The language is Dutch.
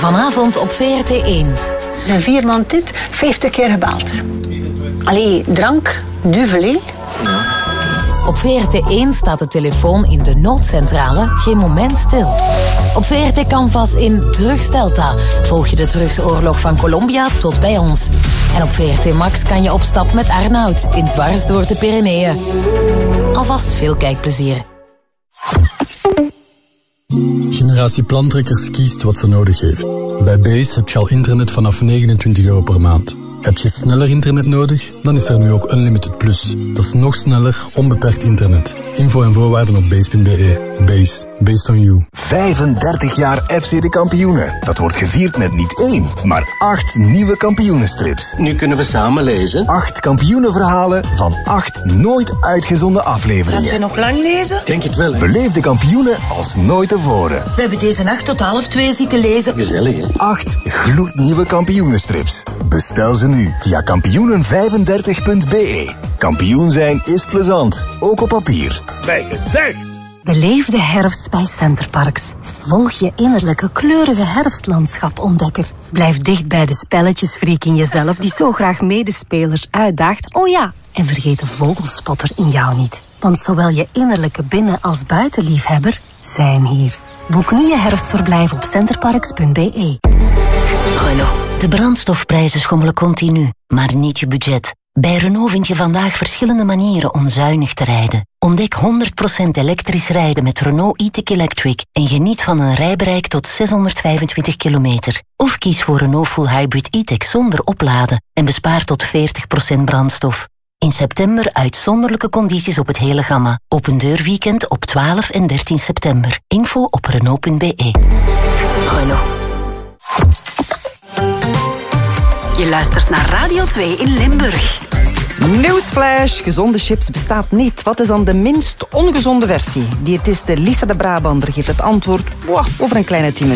Vanavond op VRT1. Zijn 4 maand dit, 50 keer gebeld. Allee, drank, duvelet. Op VRT1 staat de telefoon in de noodcentrale geen moment stil. Op VRT Canvas in Drugsdelta volg je de drugsoorlog van Colombia tot bij ons. En op VRT Max kan je op stap met Arnoud in Dwars door de Pyreneeën. Alvast veel kijkplezier. Generatie Plantrekkers kiest wat ze nodig heeft. Bij Base heb je al internet vanaf €29 per maand. Heb je sneller internet nodig? Dan is er nu ook Unlimited Plus. Dat is nog sneller, onbeperkt internet. Info en voorwaarden op base.be. Base. Based on you. 35 jaar FC de Kampioenen. Dat wordt gevierd met niet 1, maar 8 nieuwe kampioenenstrips. Nu kunnen we samen lezen. 8 kampioenenverhalen van 8 nooit uitgezonden afleveringen. Gaat je nog lang lezen? Denk het wel, hè? Beleef de kampioenen als nooit tevoren. We hebben deze nacht tot 1:30 zitten lezen. Gezellig, hè? 8 gloednieuwe kampioenenstrips. Bestel ze nu via kampioenen35.be. Kampioen zijn is plezant, ook op papier. Bij gedacht! Beleef de herfst bij Centerparks. Volg je innerlijke kleurige herfstlandschap-ontdekker. Blijf dicht bij de spelletjesfreak in jezelf die zo graag medespelers uitdaagt. Oh ja, en vergeet de vogelspotter in jou niet. Want zowel je innerlijke binnen- als buitenliefhebber zijn hier. Boek nu je herfstverblijf op centerparks.be. Renault. De brandstofprijzen schommelen continu, maar niet je budget. Bij Renault vind je vandaag verschillende manieren om zuinig te rijden. Ontdek 100% elektrisch rijden met Renault e-tech Electric en geniet van een rijbereik tot 625 kilometer. Of kies voor Renault Full Hybrid e-tech zonder opladen en bespaar tot 40% brandstof. In september uitzonderlijke condities op het hele gamma. Open deurweekend op 12 en 13 september. Info op Renault.be. Renault. Je luistert naar Radio 2 in Limburg. Newsflash, gezonde chips bestaat niet. Wat is dan de minst ongezonde versie? Diëtiste Lisa de Brabander geeft het antwoord over een kleine 10 minuten.